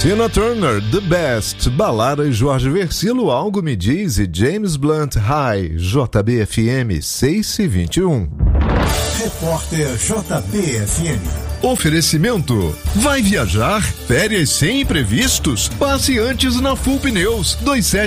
Tina Turner, The Best, Balada e Jorge Versilo, Algo Me Diz e James Blunt, High, JBFM 6:21. Repórter JBFM. Oferecimento. Vai viajar? Férias sem imprevistos? Passe antes na Full Pneus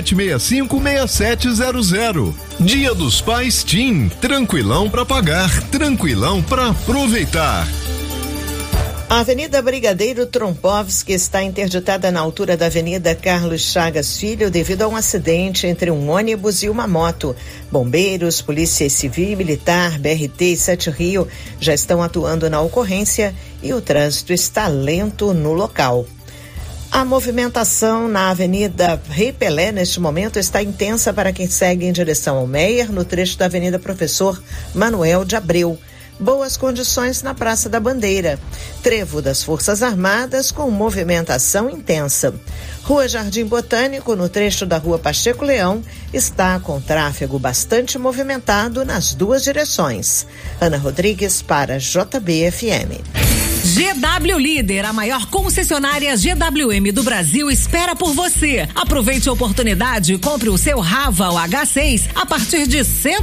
2765-6700. Dia dos Pais TIM. Tranquilão pra pagar, tranquilão pra aproveitar. A Avenida Brigadeiro Trompovski está interditada na altura da Avenida Carlos Chagas Filho devido a um acidente entre um ônibus e uma moto. Bombeiros, Polícia Civil e Militar, BRT e 7 Rio já estão atuando na ocorrência e o trânsito está lento no local. A movimentação na Avenida Rei Pelé, neste momento, está intensa para quem segue em direção ao Meier, no trecho da Avenida Professor Manuel de Abreu. Boas condições na Praça da Bandeira. Trevo das Forças Armadas com movimentação intensa. Rua Jardim Botânico, no trecho da Rua Pacheco Leão, está com tráfego bastante movimentado nas duas direções. Ana Rodrigues para JBFM. GW Líder, a maior concessionária GWM do Brasil, espera por você. Aproveite a oportunidade e compre o seu Raval H6 a partir de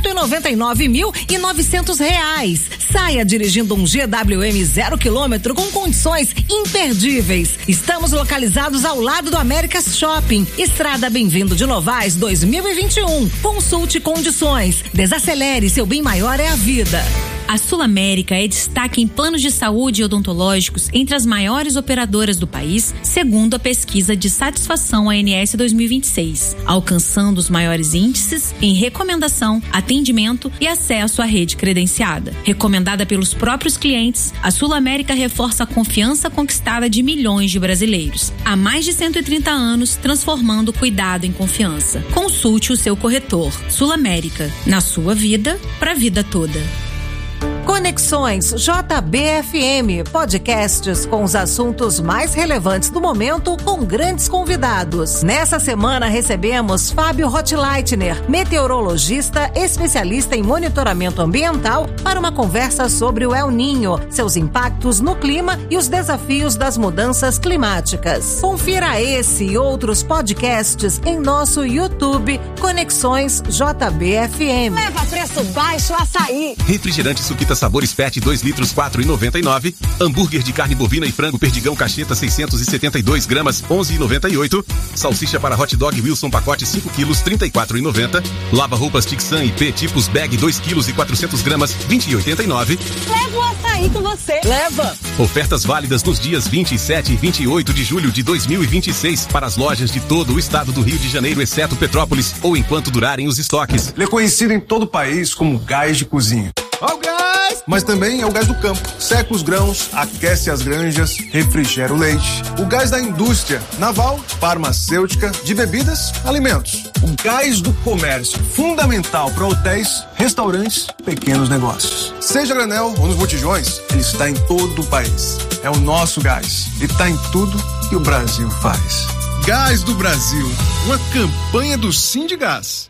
R$199.900. Saia dirigindo um GWM 0 km com condições imperdíveis. Estamos localizados ao lado do Américas Shopping, Estrada Bem-vindo de Novaes 2021. Consulte condições. Desacelere, seu bem maior é a vida. A Sul América é destaque em planos de saúde e odontológicos entre as maiores operadoras do país, segundo a pesquisa de satisfação ANS 2026, alcançando os maiores índices em recomendação, atendimento e acesso à rede credenciada. Recomendada pelos próprios clientes, a Sul América reforça a confiança conquistada de milhões de brasileiros. Há mais de 130 anos, transformando o cuidado em confiança. Consulte o seu corretor. Sul América, na sua vida, para a vida toda. Conexões JBFM, podcasts com os assuntos mais relevantes do momento com grandes convidados. Nessa semana recebemos Fábio Rotleitner, meteorologista especialista em monitoramento ambiental, para uma conversa sobre o El Niño, seus impactos no clima e os desafios das mudanças climáticas. Confira esse e outros podcasts em nosso YouTube, Conexões JBFM. Leva preço baixo açaí. Refrigerante Suquita Sabores PET 2 litros R$4,99. Hambúrguer de carne bovina e frango Perdigão Cacheta 672 gramas 11,98. Salsicha para hot dog Wilson pacote 5 quilos R$34,90. Lava roupas Tixan IP tipos bag 2 quilos e 400 gramas R$20,89. Leva o açaí com você. Leva. Ofertas válidas nos dias 27 e 28 de julho de 2026 para as lojas de todo o estado do Rio de Janeiro, exceto Petrópolis, ou enquanto durarem os estoques. Ele é conhecido em todo o país como gás de cozinha. Ó o gás! Mas também é o gás do campo. Seca os grãos, aquece as granjas, refrigera o leite. O gás da indústria naval, farmacêutica, de bebidas, alimentos. O gás do comércio, fundamental para hotéis, restaurantes, pequenos negócios. Seja a granel ou nos botijões, ele está em todo o país. É o nosso gás. Ele está em tudo que o Brasil faz. Gás do Brasil, uma campanha do Sindigás.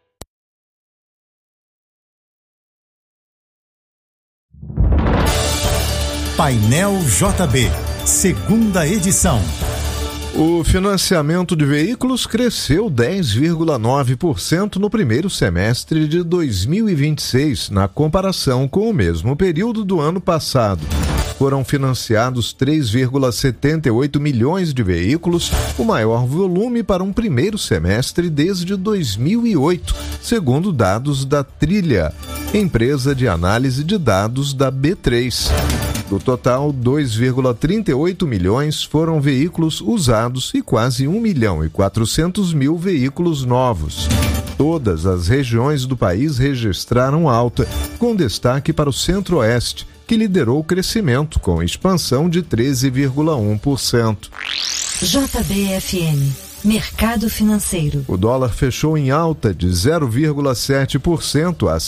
Painel JB, segunda edição. O financiamento de veículos cresceu 10,9% no primeiro semestre de 2026, na comparação com o mesmo período do ano passado. Foram financiados 3,78 milhões de veículos, o maior volume para um primeiro semestre desde 2008, segundo dados da Trilha, empresa de análise de dados da B3. Do total, 2,38 milhões foram veículos usados e quase 1.400.000 veículos novos. Todas as regiões do país registraram alta, com destaque para o Centro-Oeste, que liderou o crescimento, com expansão de 13,1%. JBFM, Mercado Financeiro. O dólar fechou em alta de 0,7% a R$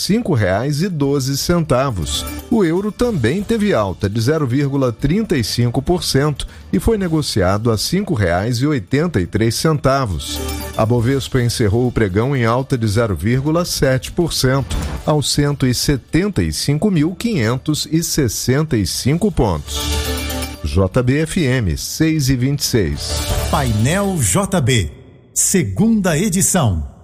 5,12. O euro também teve alta de 0,35% e foi negociado a R$ 5,83. A Bovespa encerrou o pregão em alta de 0,7% aos 175.565 pontos. JBFM 6:26. Painel JB, segunda edição.